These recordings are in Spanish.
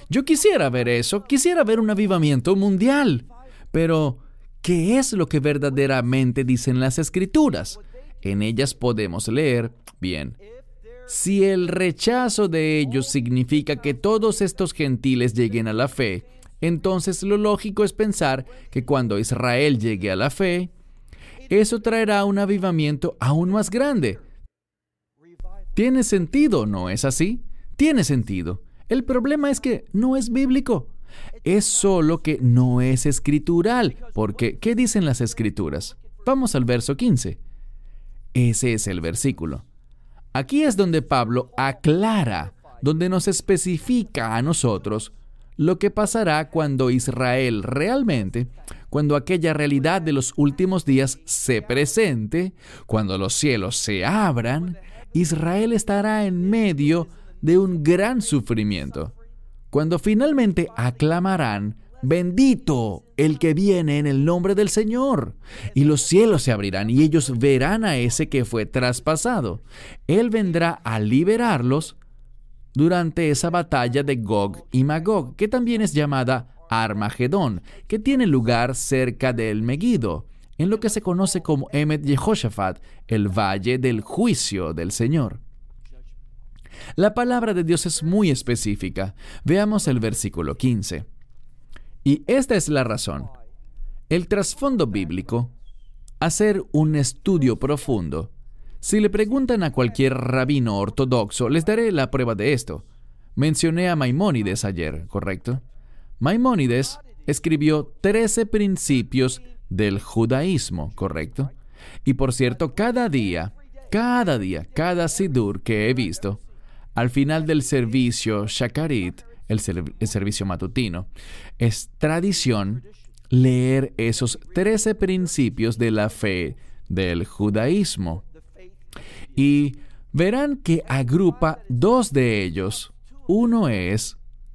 Yo quisiera ver eso, quisiera ver un avivamiento mundial. Pero, ¿qué es lo que verdaderamente dicen las Escrituras? En ellas podemos leer, bien, si el rechazo de ellos significa que todos estos gentiles lleguen a la fe, entonces lo lógico es pensar que cuando Israel llegue a la fe, eso traerá un avivamiento aún más grande. Tiene sentido, ¿no es así? Tiene sentido. El problema es que no es bíblico. Es solo que no es escritural, porque ¿qué dicen las Escrituras? Vamos al verso 15. Ese es el versículo. Aquí es donde Pablo aclara, donde nos especifica a nosotros lo que pasará cuando Israel realmente, cuando aquella realidad de los últimos días se presente, cuando los cielos se abran, Israel estará en medio de un gran sufrimiento. Cuando finalmente aclamarán, bendito el que viene en el nombre del Señor. Y los cielos se abrirán y ellos verán a ese que fue traspasado. Él vendrá a liberarlos durante esa batalla de Gog y Magog, que también es llamada Armagedón, que tiene lugar cerca del Megido, en lo que se conoce como Emet Yehoshafat, el valle del juicio del Señor. La palabra de Dios es muy específica. Veamos el versículo 15. Y esta es la razón. El trasfondo bíblico, hacer un estudio profundo. Si le preguntan a cualquier rabino ortodoxo, les daré la prueba de esto. Mencioné a Maimónides ayer, ¿correcto? Maimónides escribió 13 principios del judaísmo, ¿correcto? Y por cierto, cada sidur que he visto, al final del servicio Shakarit, el servicio matutino, es tradición leer esos 13 principios de la fe del judaísmo. Y verán que agrupa 2 de ellos. Uno es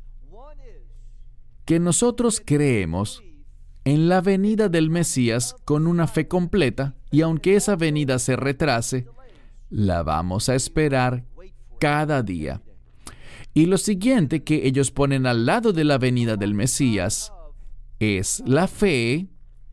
que nosotros creemos en la venida del Mesías con una fe completa, y aunque esa venida se retrase, la vamos a esperar cada día. Y lo siguiente que ellos ponen al lado de la venida del Mesías es la fe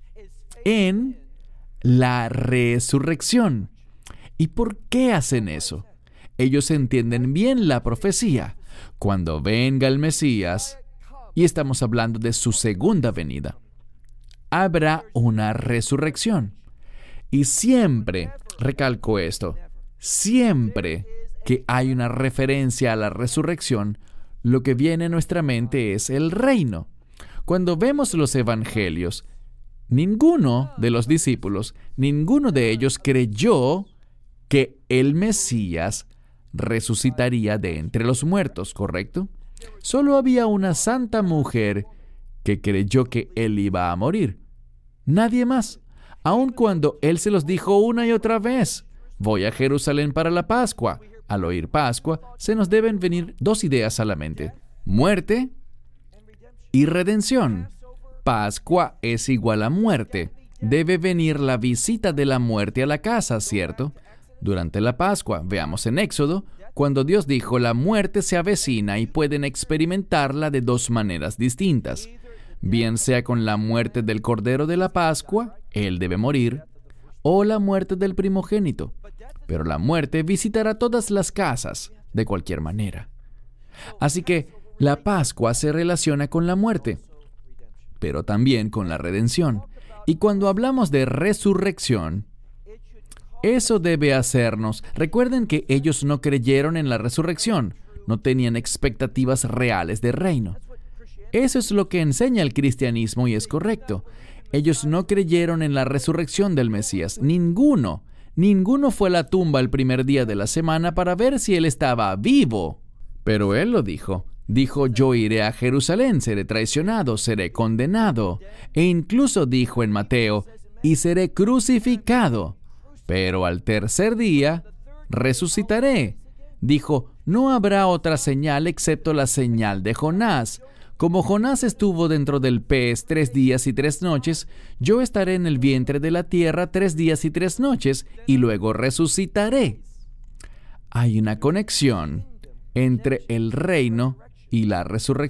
en la resurrección. ¿Y por qué hacen eso? Ellos entienden bien la profecía. Cuando venga el Mesías, y estamos hablando de su segunda venida, habrá una resurrección. Y siempre, recalco esto, siempre que hay una referencia a la resurrección, lo que viene a nuestra mente es el reino. Cuando vemos los evangelios, ninguno de los discípulos, ninguno de ellos creyó que el Mesías resucitaría de entre los muertos, ¿correcto? Solo había una santa mujer que creyó que él iba a morir. Nadie más, aun cuando él se los dijo una y otra vez. Voy a Jerusalén para la Pascua. Al oír Pascua, se nos deben venir 2 ideas a la mente: muerte y redención. Pascua es igual a muerte. Debe venir la visita de la muerte a la casa, ¿cierto? Durante la Pascua, veamos en Éxodo, cuando Dios dijo, la muerte se avecina y pueden experimentarla de 2 maneras distintas. Bien sea con la muerte del Cordero de la Pascua, él debe morir, o la muerte del primogénito. Pero la muerte visitará todas las casas, de cualquier manera. Así que la Pascua se relaciona con la muerte, pero también con la redención. Y cuando hablamos de resurrección, eso debe hacernos. Recuerden que ellos no creyeron en la resurrección, no tenían expectativas reales de reino. Eso es lo que enseña el cristianismo y es correcto. Ellos no creyeron en la resurrección del Mesías. Ninguno fue a la tumba el primer día de la semana para ver si él estaba vivo. Pero él lo dijo. Dijo, yo iré a Jerusalén, seré traicionado, seré condenado. E incluso dijo en Mateo, y seré crucificado. Pero al tercer día resucitaré. Dijo, no habrá otra señal excepto la señal de Jonás. Como Jonás estuvo dentro del pez 3 días y 3 noches, yo estaré en el vientre de la tierra 3 días y 3 noches, y luego resucitaré. Hay una conexión entre el reino y la resurrección.